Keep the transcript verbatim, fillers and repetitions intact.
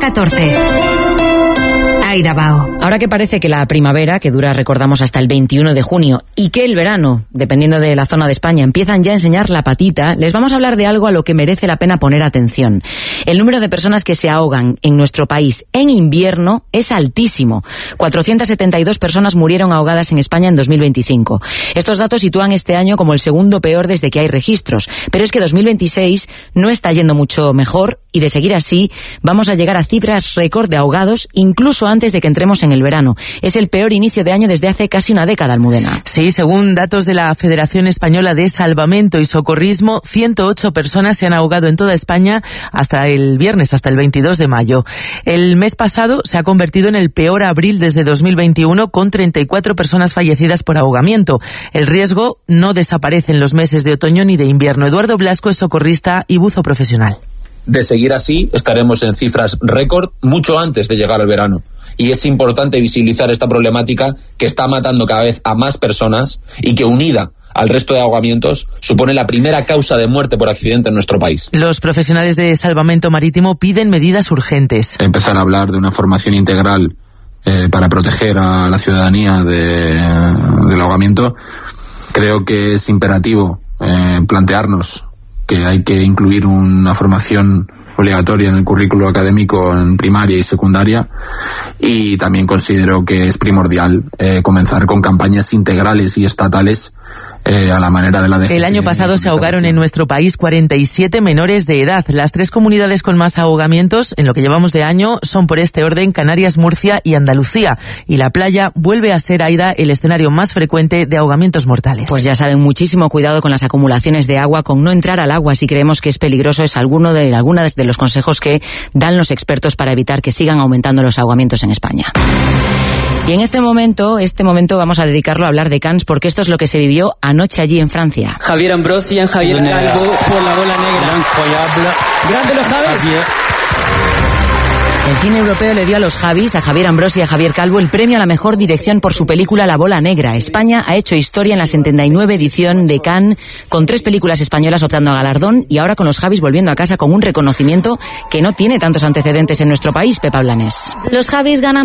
catorce. Aida Bao. Ahora que parece que la primavera, que dura, recordamos, hasta el veintiuno de junio, y que el verano, dependiendo de la zona de España, empiezan ya a enseñar la patita, les vamos a hablar de algo a lo que merece la pena poner atención. El número de personas que se ahogan en nuestro país en invierno es altísimo. cuatrocientas setenta y dos personas murieron ahogadas en España en dos mil veinticinco. Estos datos sitúan este año como el segundo peor desde que hay registros. Pero es que dos mil veintiséis no está yendo mucho mejor, y de seguir así vamos a llegar a cifras récord de ahogados incluso antes de que entremos en el verano. Es el peor inicio de año desde hace casi una década, Almudena. Sí, según datos de la Federación Española de Salvamento y Socorrismo, ciento ocho personas se han ahogado en toda España hasta el viernes, hasta el veintidós de mayo. El mes pasado se ha convertido en el peor abril desde dos mil veintiuno, con treinta y cuatro personas fallecidas por ahogamiento. El riesgo no desaparece en los meses de otoño ni de invierno. Eduardo Blasco es socorrista y buzo profesional. De seguir así, estaremos en cifras récord mucho antes de llegar al verano. Y es importante visibilizar esta problemática que está matando cada vez a más personas y que, unida al resto de ahogamientos, supone la primera causa de muerte por accidente en nuestro país. Los profesionales de salvamento marítimo piden medidas urgentes. Empezar a hablar de una formación integral eh, para proteger a la ciudadanía de, del ahogamiento. Creo que es imperativo eh, plantearnos que hay que incluir una formación obligatoria en el currículo académico en primaria y secundaria, y también considero que es primordial eh, comenzar con campañas integrales y estatales eh, a la manera de la D G T. El año pasado se ahogaron en nuestro país cuarenta y siete menores de edad. Las tres comunidades con más ahogamientos en lo que llevamos de año son, por este orden, Canarias, Murcia y Andalucía. Y la playa vuelve a ser, Aida, el escenario más frecuente de ahogamientos mortales. Pues ya saben, muchísimo cuidado con las acumulaciones de agua, con no entrar al agua si creemos que es peligroso. Es alguno de algunas de los consejos que dan los expertos para evitar que sigan aumentando los ahogamientos en España. Y en este momento, este momento vamos a dedicarlo a hablar de Cannes, porque esto es lo que se vivió anoche allí en Francia. Javier Ambrosi en Javier Calvo por la bola negra. Grande los Javis. El cine europeo le dio a los Javis, a Javier Ambrosi y a Javier Calvo, el premio a la mejor dirección por su película La bola negra. España ha hecho historia en la setenta y nueve edición de Cannes, con tres películas españolas optando a galardón, y ahora con los Javis volviendo a casa con un reconocimiento que no tiene tantos antecedentes en nuestro país, Pepa Blanes. Los Javis ganan